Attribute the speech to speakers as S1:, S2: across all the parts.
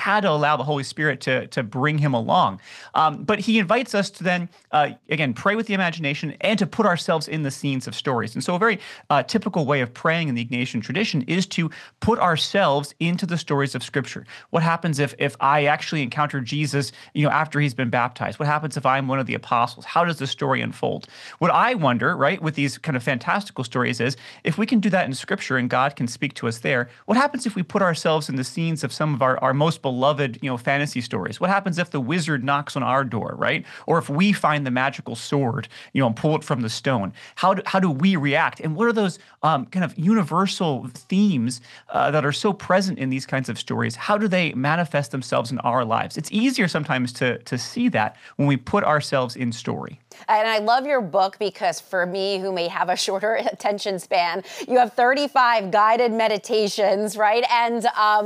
S1: had to allow the Holy Spirit to bring him along. But he invites us to then, again, pray with the imagination and to put ourselves in the scenes of stories. And so a very typical way of praying in the Ignatian tradition is to put ourselves into the stories of Scripture. What happens if I actually encounter Jesus, after he's been baptized? What happens if I'm one of the apostles? How does the story unfold? What I wonder, right, with these kind of fantastical stories is, if we can do that in Scripture and God can speak to us there, what happens if we put ourselves in the scenes of some of our most beloved, fantasy stories? What happens if the wizard knocks on our door, right? Or if we find the magical sword, and pull it from the stone? How do we react? And what are those kind of universal themes that are so present in these kinds of stories? How do they manifest themselves in our lives? It's easier sometimes to see that when we put ourselves in story.
S2: And I love your book because for me, who may have a shorter attention span, you have 35 guided meditations, right? And,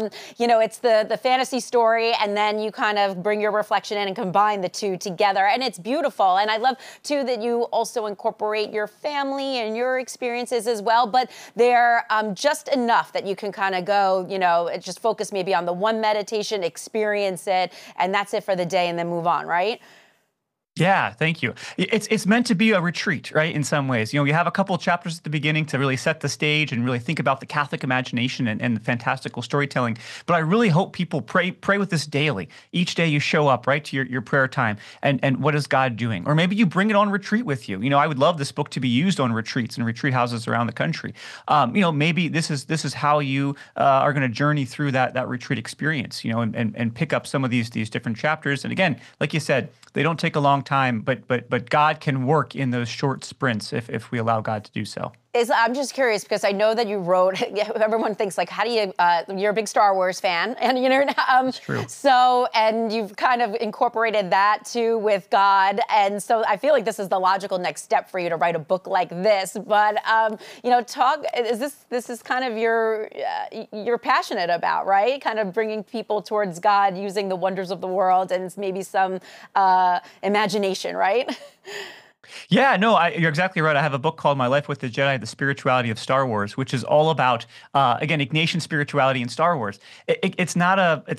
S2: it's the fantasy story, and then you kind of bring your reflection in and combine the two together. And it's beautiful. And I love, too, that you also incorporate your family and your experiences as well. But they're just enough that you can kind of go, just focus maybe on the one meditation, experience it, and that's it for the day, and then move on, right?
S1: Yeah, thank you. It's meant to be a retreat, right? In some ways, you have a couple of chapters at the beginning to really set the stage and really think about the Catholic imagination and the fantastical storytelling. But I really hope people pray with this daily. Each day you show up, right, to your prayer time, and what is God doing? Or maybe you bring it on retreat with you. I would love this book to be used on retreats and retreat houses around the country. Maybe this is how you are going to journey through that retreat experience. And pick up some of these different chapters. And again, like you said, they don't take a long time, but God can work in those short sprints if we allow God to do so.
S2: I'm just curious because I know that you wrote. Everyone thinks like, how do you? You're a big Star Wars fan, and
S1: That's true.
S2: So, and you've kind of incorporated that too with God, and so I feel like this is the logical next step for you to write a book like this. But talk. This is kind of you're passionate about, right? Kind of bringing people towards God using the wonders of the world and maybe some imagination, right?
S1: Yeah, no, you're exactly right. I have a book called My Life with the Jedi: The Spirituality of Star Wars, which is all about, again, Ignatian spirituality in Star Wars. It's not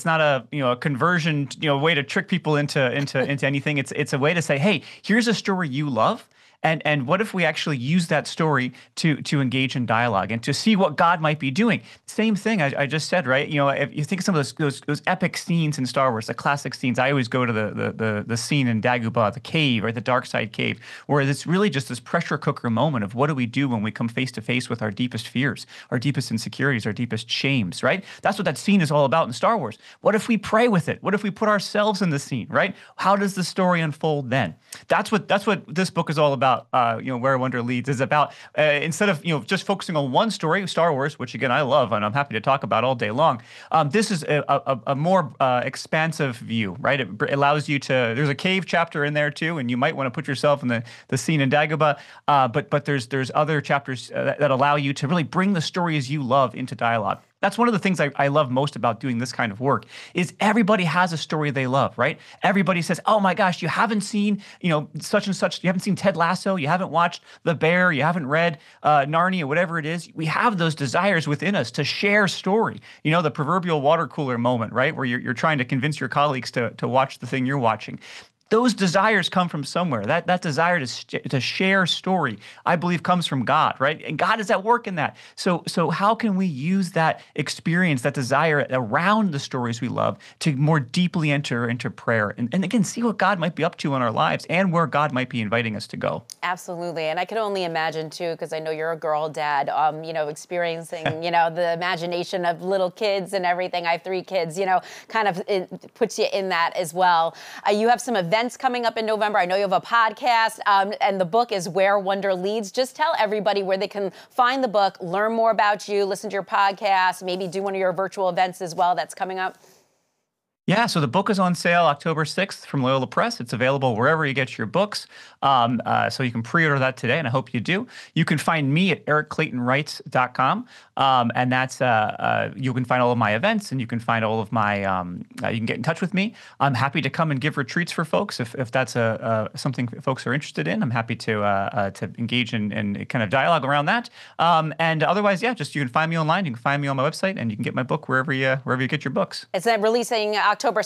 S1: a a conversion way to trick people into anything. It's a way to say, hey, here's a story you love. And what if we actually use that story to engage in dialogue and to see what God might be doing? Same thing I just said, right? If you think of some of those epic scenes in Star Wars, the classic scenes, I always go to the scene in Dagobah, the cave, or the Dark Side Cave, where it's really just this pressure cooker moment of what do we do when we come face to face with our deepest fears, our deepest insecurities, our deepest shames, right? That's what that scene is all about in Star Wars. What if we pray with it? What if we put ourselves in the scene, right? How does the story unfold then? That's what this book is all about. Where Wonder Leads is about, instead of just focusing on one story, Star Wars, which again I love and I'm happy to talk about all day long. This is a more expansive view, right? It allows you to. There's a cave chapter in there too, and you might want to put yourself in the scene in Dagobah. But there's other chapters that allow you to really bring the stories you love into dialogue. That's one of the things I love most about doing this kind of work is everybody has a story they love, right? Everybody says, oh my gosh, you haven't seen, such and such, you haven't seen Ted Lasso, you haven't watched The Bear, you haven't read Narnia, whatever it is. We have those desires within us to share story. The proverbial water cooler moment, right? Where you're trying to convince your colleagues to watch the thing you're watching. Those desires come from somewhere. That desire to share story, I believe, comes from God, right? And God is at work in that. So how can we use that experience, that desire around the stories we love to more deeply enter into prayer and again, see what God might be up to in our lives and where God might be inviting us to go?
S2: Absolutely. And I can only imagine, too, because I know you're a girl dad, experiencing, the imagination of little kids and everything. I have 3 kids, kind of it puts you in that as well. You have some events coming up in November. I know you have a podcast, and the book is Where Wonder Leads. Just tell everybody where they can find the book, learn more about you, listen to your podcast, maybe do one of your virtual events as well that's coming up.
S1: Yeah, so the book is on sale October 6th from Loyola Press. It's available wherever you get your books. So you can pre-order that today, and I hope you do. You can find me at ericclaytonwrites.com, and that's you can find all of my events, and you can find all of my. You can get in touch with me. I'm happy to come and give retreats for folks if that's something folks are interested in. I'm happy to engage in kind of dialogue around that. And otherwise, yeah, just you can find me online. You can find me on my website, and you can get my book wherever you get your books.
S2: It's releasing October